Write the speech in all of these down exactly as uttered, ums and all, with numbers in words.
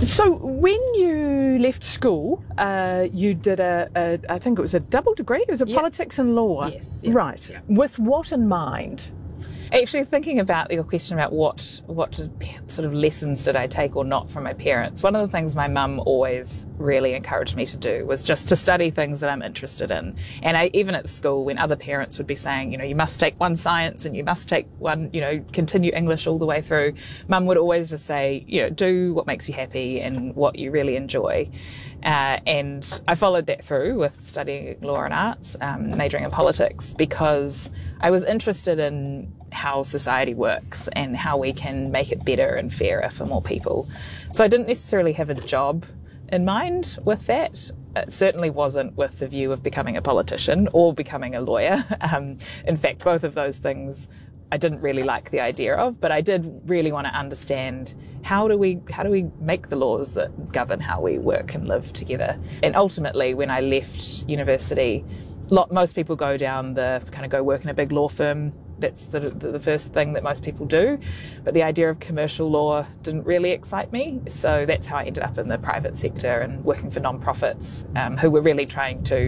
So when you left school, uh, you did a, a, I think it was a double degree, it was a Yep. politics and law. Yes. Yep. Right. Yep. With what in mind? Actually, thinking about your question about what what did, sort of lessons did I take or not from my parents, one of the things my mum always really encouraged me to do was just to study things that I'm interested in. And I, even at school, when other parents would be saying, you know, you must take one science and you must take one, you know, continue English all the way through, Mum would always just say, you know, do what makes you happy and what you really enjoy. Uh, and I followed that through with studying law and arts, um, majoring in politics, because I was interested in how society works and how we can make it better and fairer for more people. So I didn't necessarily have a job in mind with that. It certainly wasn't with the view of becoming a politician or becoming a lawyer. Um, in fact, both of those things I didn't really like the idea of, but I did really want to understand how do we how do we make the laws that govern how we work and live together. And ultimately, when I left university, lot, most people go down the kind of go work in a big law firm. That's sort of the first thing that most people do. But the idea of commercial law didn't really excite me. So that's how I ended up in the private sector and working for non-profits um, who were really trying to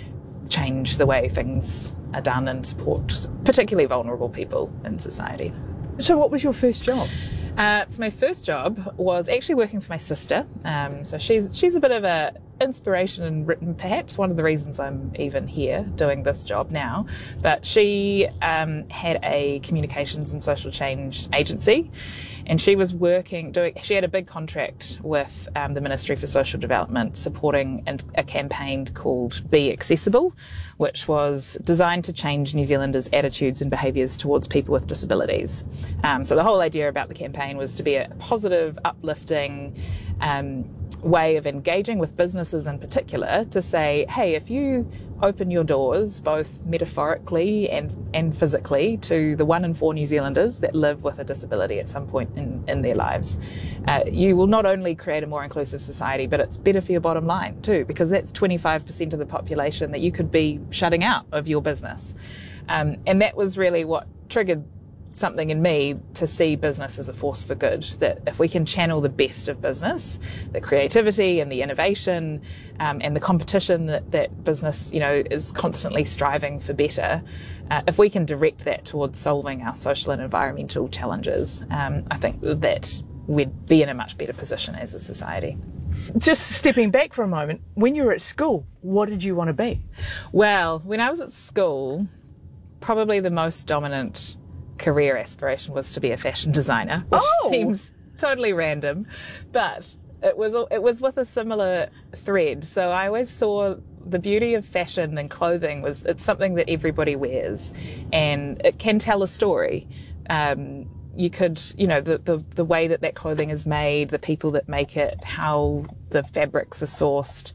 change the way things are done and support particularly vulnerable people in society. So what was your first job? Uh, so my first job was actually working for my sister. Um, so she's she's a bit of a inspiration and perhaps one of the reasons I'm even here doing this job now. But she um, had a communications and social change agency, and she was working, doing. She had a big contract with um, the Ministry for Social Development, supporting an, a campaign called Be Accessible, which was designed to change New Zealanders' attitudes and behaviours towards people with disabilities. Um, so the whole idea about the campaign was to be a positive, uplifting um, way of engaging with businesses in particular, to say, hey, if you open your doors both metaphorically and, and physically to the one in four New Zealanders that live with a disability at some point in, in their lives, uh, you will not only create a more inclusive society, but it's better for your bottom line too, because that's twenty-five percent of the population that you could be shutting out of your business. Um, and that was really what triggered something in me to see business as a force for good, that if we can channel the best of business, the creativity and the innovation um, and the competition that, that business, you know, is constantly striving for better, uh, if we can direct that towards solving our social and environmental challenges, um, I think that we'd be in a much better position as a society. Just stepping back for a moment, when you were at school, what did you want to be? Well, when I was at school, probably the most dominant career aspiration was to be a fashion designer, which oh. seems totally random, but it was it was with a similar thread. So I always saw the beauty of fashion and clothing was it's something that everybody wears, and it can tell a story. Um, you could, you know, the, the the way that that clothing is made, the people that make it, how the fabrics are sourced.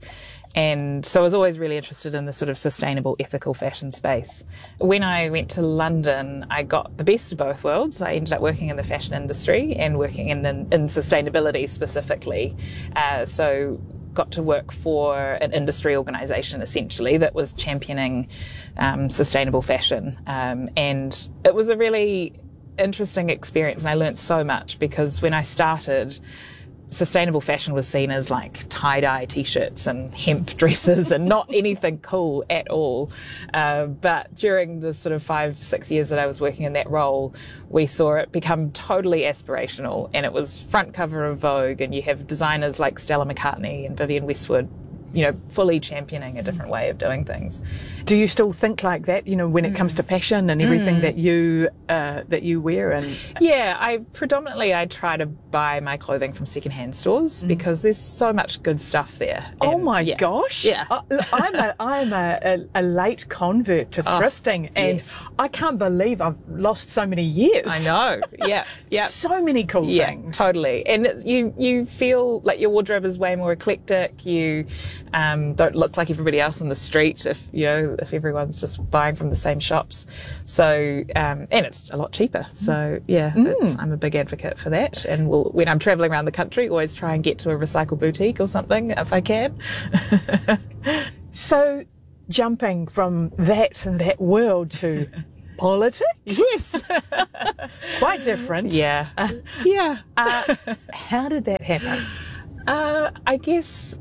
And so I was always really interested in the sort of sustainable, ethical fashion space. When I went to London, I got the best of both worlds. I ended up working in the fashion industry and working in, in, in sustainability specifically. Uh, so got to work for an industry organisation essentially that was championing um, sustainable fashion. Um, and it was a really interesting experience, and I learnt so much, because when I started, sustainable fashion was seen as like tie-dye t-shirts and hemp dresses and not anything cool at all. Uh, but during the sort of five, six years that I was working in that role, we saw it become totally aspirational, and it was front cover of Vogue, and you have designers like Stella McCartney and Vivienne Westwood, you know, fully championing a different way of doing things. Do you still think like that, you know, when it mm. comes to fashion and everything mm. that you uh, that you wear? And yeah, I predominantly I try to buy my clothing from secondhand stores mm. because there's so much good stuff there. Oh and, my yeah. gosh! Yeah, I, I'm a I'm a, a, a late convert to thrifting, oh, and yes. I can't believe I've lost so many years. I know. Yeah, yeah. So many cool yeah, things. Totally. And it, you you feel like your wardrobe is way more eclectic. You um, don't look like everybody else on the street if you know if everyone's just buying from the same shops. So um, and it's a lot cheaper. So yeah, mm. it's, I'm a big advocate for that. And we'll, when I'm travelling around the country, always try and get to a recycle boutique or something if I can. So jumping from that and that world to politics? Yes. Quite different. Yeah. Uh, yeah. uh, how did that happen? Uh, I guess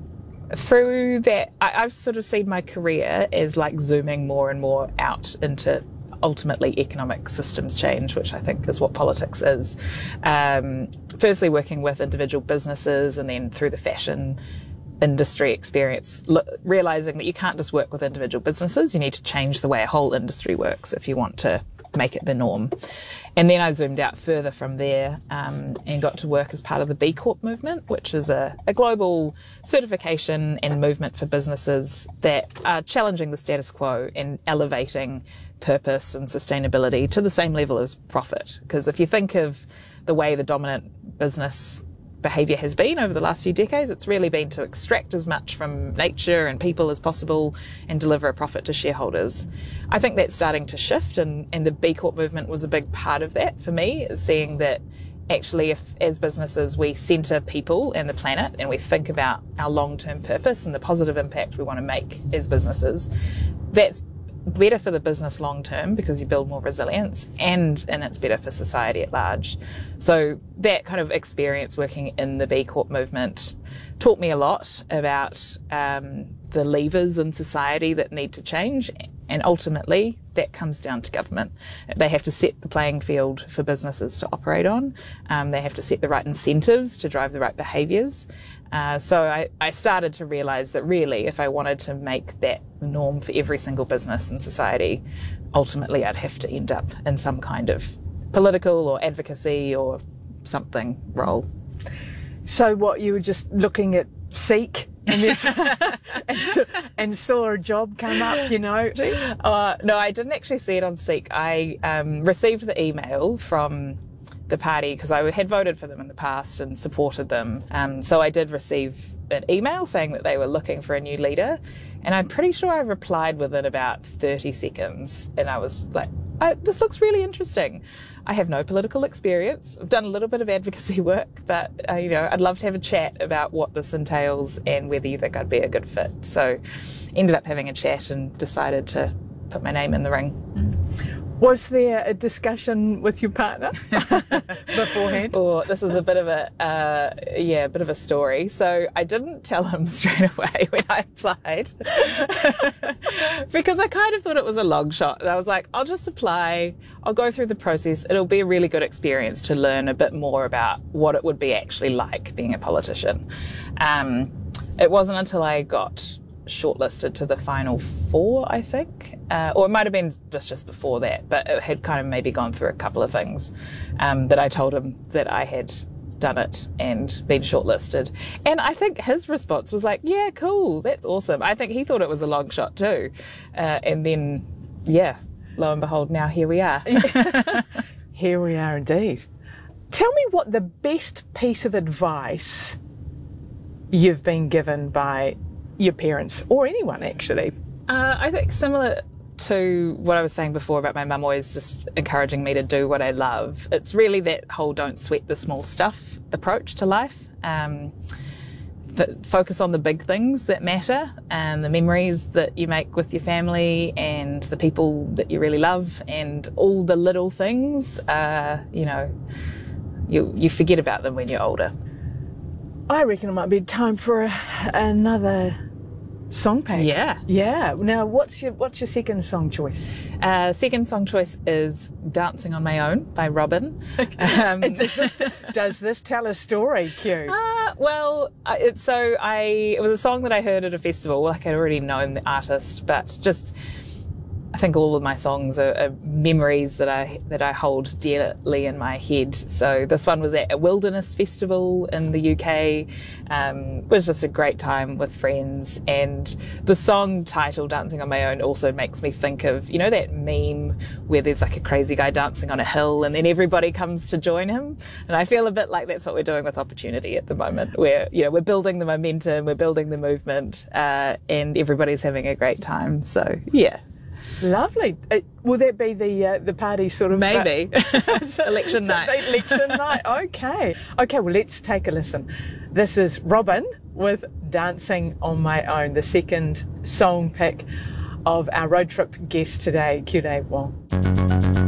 through that, I, I've sort of seen my career as like zooming more and more out into ultimately economic systems change, which I think is what politics is. Um, firstly, working with individual businesses, and then through the fashion industry experience, lo- realizing that you can't just work with individual businesses, you need to change the way a whole industry works if you want to make it the norm. And then I zoomed out further from there um, and got to work as part of the B Corp movement, which is a, a global certification and movement for businesses that are challenging the status quo and elevating purpose and sustainability to the same level as profit. Because if you think of the way the dominant business behaviour has been over the last few decades, it's really been to extract as much from nature and people as possible and deliver a profit to shareholders. I think that's starting to shift, and, and the B Corp movement was a big part of that for me, is seeing that actually if as businesses we centre people and the planet and we think about our long-term purpose and the positive impact we want to make as businesses, that's better for the business long term because you build more resilience, and and it's better for society at large. So that kind of experience working in the B Corp movement taught me a lot about um, the levers in society that need to change, and ultimately that comes down to government. They have to set the playing field for businesses to operate on. Um, they have to set the right incentives to drive the right behaviours. Uh, so I, I started to realise that really, if I wanted to make that norm for every single business in society, ultimately I'd have to end up in some kind of political or advocacy or something role. So what, you were just looking at Seek and, this, and, so, and saw a job come up, you know? Uh, no, I didn't actually see it on Seek. I um, received the email from the party because I had voted for them in the past and supported them. Um, so I did receive an email saying that they were looking for a new leader, and I'm pretty sure I replied within about thirty seconds, and I was like, I, this looks really interesting. I have no political experience. I've done a little bit of advocacy work, but uh, you know, I'd love to have a chat about what this entails and whether you think I'd be a good fit. So ended up having a chat and decided to put my name in the ring. Was there a discussion with your partner beforehand? Oh, this is a bit of a, uh, yeah, a bit of a story. So I didn't tell him straight away when I applied because I kind of thought it was a long shot. And I was like, I'll just apply. I'll go through the process. It'll be a really good experience to learn a bit more about what it would be actually like being a politician. Um, it wasn't until I got shortlisted to the final four, I think, uh, or it might have been just just before that, but it had kind of maybe gone through a couple of things um, that I told him that I had done it and been shortlisted. And I think his response was like, yeah, cool, that's awesome. I think he thought it was a long shot too. Uh, and then, yeah, lo and behold, now here we are. Here we are indeed. Tell me what the best piece of advice you've been given by your parents, or anyone actually. Uh, I think similar to what I was saying before about my mum always just encouraging me to do what I love. It's really that whole don't sweat the small stuff approach to life. Um, that focus on the big things that matter and the memories that you make with your family and the people that you really love, and all the little things, uh, you know, you, you forget about them when you're older. I reckon it might be time for a, another song pack. Yeah. Yeah. Now, what's your what's your second song choice? Uh, second song choice is Dancing on My Own by Robyn. Um, does, this, does this tell a story, Q? Uh, well, it's so I it was a song that I heard at a festival. Like, I'd already known the artist, but just I think all of my songs are, are memories that I that I hold dearly in my head. So this one was at a wilderness festival in the U K. Um, it was just a great time with friends. And the song title, Dancing on My Own, also makes me think of, you know, that meme where there's like a crazy guy dancing on a hill and then everybody comes to join him. And I feel a bit like that's what we're doing with Opportunity at the moment, where, you know, we're building the momentum, we're building the movement, uh, and everybody's having a great time. So, yeah. Lovely. Uh, will that be the uh, the party sort of... Maybe. Election night. Election night. Okay. Okay, well, let's take a listen. This is Robyn with Dancing on My Own, the second song pick of our road trip guest today, Q Dave Wong.